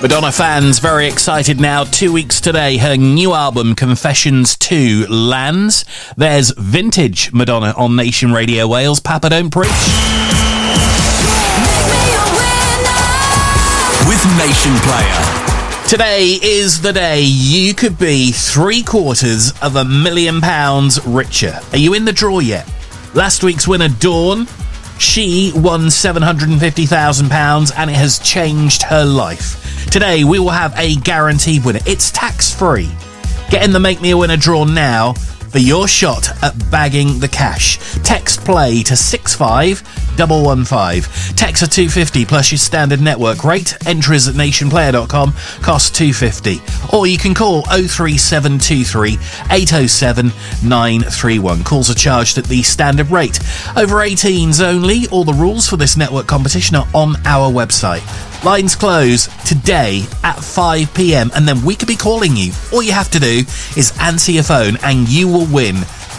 Madonna fans very excited now. 2 weeks today, her new album, Confessions 2, lands. There's vintage Madonna on Nation Radio Wales. Papa Don't Preach. With Nation Player. Today is the day you could be £750,000 richer. Are you in the draw yet? Last week's winner, Dawn, she won £750,000 and it has changed her life. Today, we will have a guaranteed winner. It's tax-free. Get in the Make Me a Winner draw now for your shot at bagging the cash. Text play to 65115. Text are $2.50 plus your standard network rate. Entries at nationplayer.com. Cost $2.50. Or you can call 03723 807 931. Calls are charged at the standard rate. Over 18s only. All the rules for this network competition are on our website. Lines close today at 5 p.m. and then we could be calling you. All you have to do is answer your phone and you will win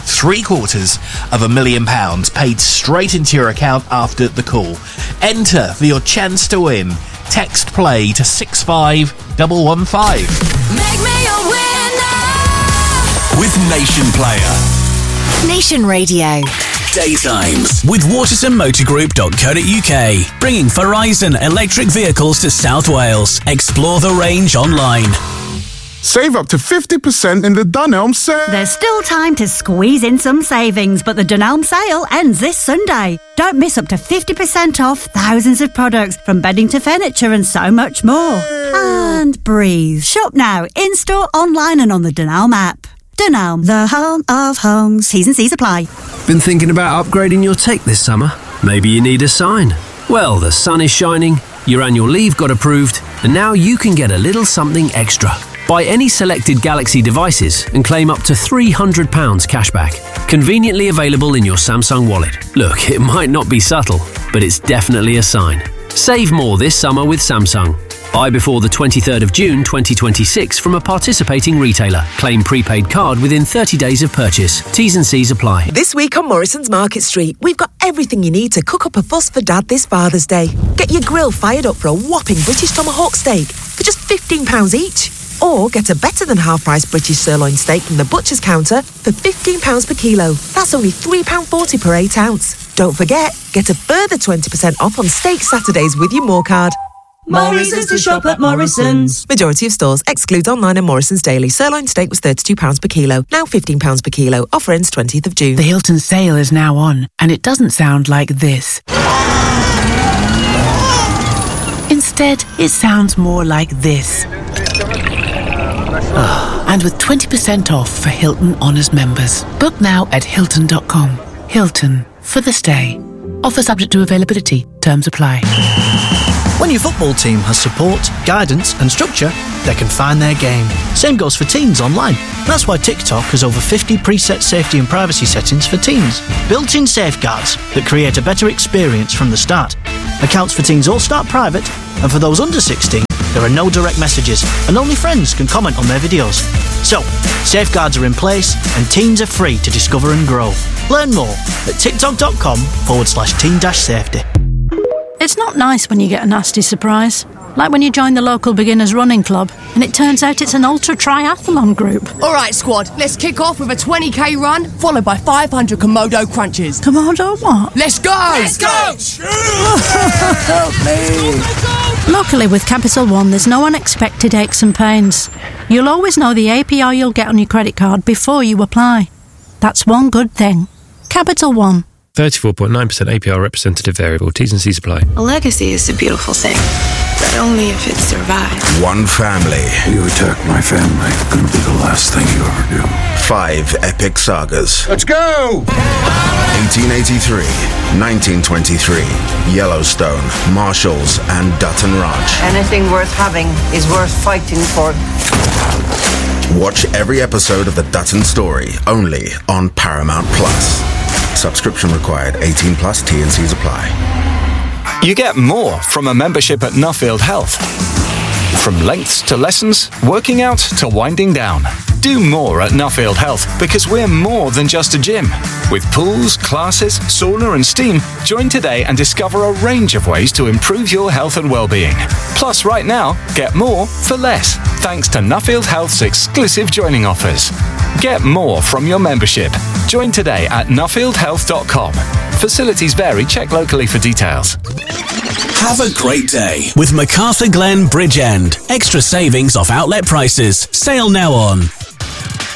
£750,000 paid straight into your account after the call. Enter for your chance to win. Text play to 65115. Make me a winner with Nation Player. Nation Radio. Daytimes with watersonmotorgroup.co.uk, bringing Verizon electric vehicles to South Wales. Explore the range online. Save up to 50% in the Dunelm sale. There's still time to squeeze in some savings, but the Dunelm sale ends this Sunday. Don't miss up to 50% off thousands of products, from bedding to furniture and so much more. And breathe. Shop now, in-store, online and on the Dunelm app. Dunelm, the home of homes. T's and C's apply. Been thinking about upgrading your take this summer? Maybe you need a sign. Well, the sun is shining, your annual leave got approved, and now you can get a little something extra. Buy any selected Galaxy devices and claim up to £300 cashback. Conveniently available in your Samsung wallet. Look, it might not be subtle, but it's definitely a sign. Save more this summer with Samsung. Buy before the 23rd of June 2026 from a participating retailer. Claim prepaid card within 30 days of purchase. T's and C's apply. This week on Morrison's Market Street, we've got everything you need to cook up a fuss for Dad this Father's Day. Get your grill fired up for a whopping British tomahawk steak for just £15 each. Or get a better than half-price British sirloin steak from the butcher's counter for £15 per kilo. That's only £3.40 per 8 ounce. Don't forget, get a further 20% off on Steak Saturdays with your More card. More reasons to shop at Morrison's. Majority of stores. Excludes online and Morrison's daily. Sirloin steak was £32 per kilo. Now £15 per kilo. Offer ends 20th of June. The Hilton sale is now on, and it doesn't sound like this. Instead, it sounds more like this. And with 20% off for Hilton Honors members. Book now at Hilton.com. Hilton, for the stay. Offer subject to availability. Terms apply. When your football team has support, guidance and structure, they can find their game. Same goes for teens online. That's why TikTok has over 50 preset safety and privacy settings for teens. Built-in safeguards that create a better experience from the start. Accounts for teens all start private, and for those under 16, there are no direct messages, and only friends can comment on their videos. So, safeguards are in place, and teens are free to discover and grow. Learn more at tiktok.com/teen-safety. It's not nice when you get a nasty surprise. Like when you join the local beginners running club and it turns out it's an ultra triathlon group. All right, squad, let's kick off with a 20k run, followed by 500 Komodo crunches. Komodo what? Let's go! Let's go! Help me! Luckily with Capital One, there's no unexpected aches and pains. You'll always know the APR you'll get on your credit card before you apply. That's one good thing. Capital One. 34.9% APR representative variable. T's and C's apply. A legacy is a beautiful thing, but only if it survives. One family. You attack my family, gonna be the last thing you ever do. 5 epic sagas. Let's go! 1883, 1923, Yellowstone, Marshalls, and Dutton Ranch. Anything worth having is worth fighting for. Watch every episode of The Dutton Story, only on Paramount Plus. Subscription required. 18 plus. T&Cs apply. You get more from a membership at Nuffield Health. From lengths to lessons, working out to winding down. Do more at Nuffield Health because we're more than just a gym. With pools, classes, sauna and steam, join today and discover a range of ways to improve your health and well-being. Plus, right now, get more for less, thanks to Nuffield Health's exclusive joining offers. Get more from your membership. Join today at nuffieldhealth.com. Facilities vary. Check locally for details. Have a great day with MacArthur Glen Bridgend. Extra savings off outlet prices. Sale now on